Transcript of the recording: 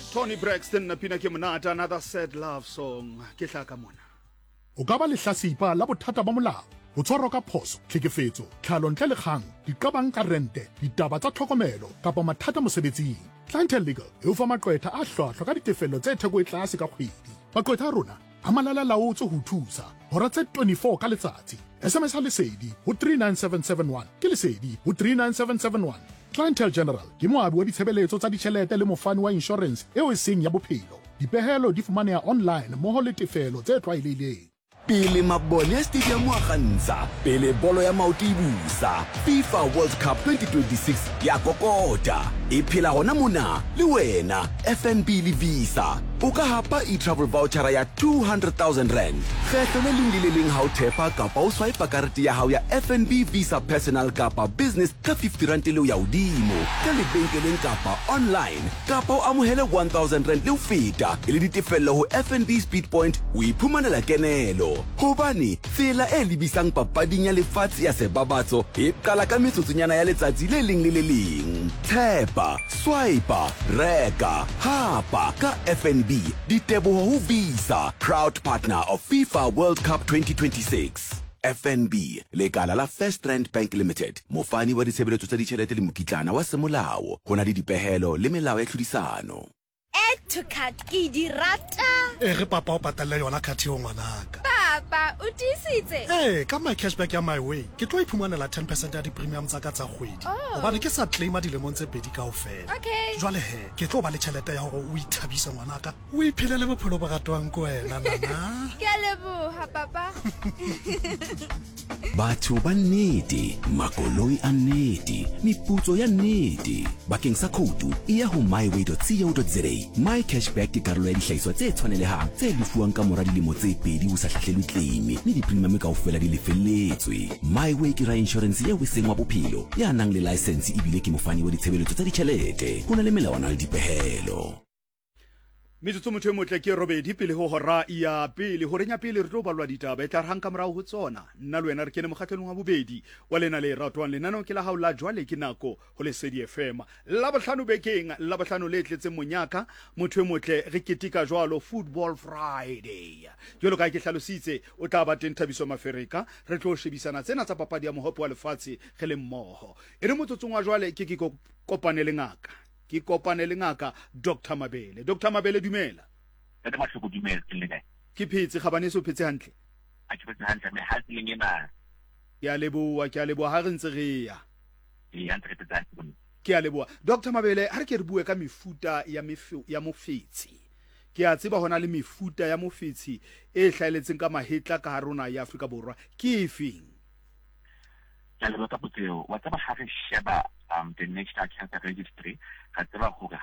Tony Braxton na pina ke monata, another sad love song ke tla ka mona. O ka ba le hlasipa la bothata ba molao, ho tshwarwa ka phoso, tlhekefetso, tlhalo ntle le kgang, diqabang ka rente, ditaba tsa tlhokomelo kapa mathata mosebetsing. Clientele Legal e o fa maqwetha a hlwahlwa ka ditefello tse theko e tlase ka kgwedi. Maqwetha a rona a malala laotswe ho thusa hora tse 24 ka letsatsi. SMS ha lesedi ho 39771 ke lesedi ho 39771. Clientele General ke moabi wa ditshebeletso tsa ditjhelete le mofani wa insurance eo e seng ya bophelo. Dipehelo di fumaneha online mmoho le tefelo tse tlwaelehileng. Pele mabone ya stadium wa gantsha, pele bolo ya maoto e busa, FIFA World Cup 2026 ya kokota. E phela gona mona le wena FNB le Visa. O ka hapa e-travel voucher ya 200,000 rand. Kgetho le leng le leng ha o thepa kapa o swipe karete ya hao ya FNB Visa Personal kapa Business ka 50 rand le ya udimo. Ka lebenkeleng kapa online kapa o amohele 1,000 rand le ho feta. E le ditefello ho FNB Speedpoint o iphumanela kenelo. Hobane tsela e lebisang papading ya lefatshe ya sebabatso e qala ka metsotsonyana ya letsatsi le leng le le leng. Thepa, swipe, reka, hapa ka FNB. Diteboho ho Visa, proud partner of FIFA World Cup 2026. FNB, lekala la First Rand Bank Limited, mofani wa ditshebeletso tsa ditjhelete le mokitlana wa semolao. Ho na le dipehelo le melao ya tlhodisano. Add to cart ke di rata. Re papa o patalla yona cart yo ngwanaka. Papa, o tiisitse. Ka my cashback ya my way, ke tlo iphumanela 10% ya di-premium tsa ka tsa kgwedi. Hobane ke sa claima dilemong tse pedi kaofela. Okay. Jwale ke tlo ba le tjhelete ya hore o ithabise ngwanaka. O iphelele bophelo bo ratwang ko wena nana. Ke a leboha papa. Batho ba nnete, makoloi a nnete, meputso ya nnete. Bakeng sa khoutu e ya ho myway.co.za. My cashback ke karolo ya dihlahiswa tse tshwanelehang tse lefuwang ka mora dilemo tse pedi ho sa hlahlelwe claim le di-premium kaofela di lefelletswe. MyWay ke ra insurance ya weseng wa bophelo ya nang le license ebile ke mofani wa ditshebeletso tsa ditjhelete. Ho na le melawana le dipehelo. Metsotso motho e motle ke robedi pele ho hora ya pele ho renya pele re tlo balwa ditaba e tla rang ka morao ho tsona. Nna le wena re kene mokgatlong wa bobedi wa lena le ratwang lenanong ke la hao la jwale ke nako ho Lesedi FM. La bohlano bekeng, la bohlano le tletseng monyaka, motho e motle re ketika jwalo Football Friday. Jwalo ka ke hlalositse o tla ba teng Thabiso Mafereka, re tlo shebisana tsena tsa papadi ya mohope wa lefatshe ge le mmoho. E re motsotsong wa jwale ke kopane le ngaka. Ke kopane le ngaka Dr Mabele. Dr Mabele dumela. Ke mahloko dumela ke le kae? Ke phetse khabane so phetse hantle. A ke phetse hantle me ha se leng ena. Ke a leboha ha re ntse re ya. E hantle ke tsantsi. Ke a leboha. Dr Mabele ha re ke re bue ka mefuta ya mofetsi. Ke a tseba hona le mefuta ya mofetsi e hlaeletseng ka mahetla ka harona ya Afrika Borwa. Ke efeng? Ke a leboha ka potseo. Wa tseba ha re sheba the National Cancer Registry, ga tseba hore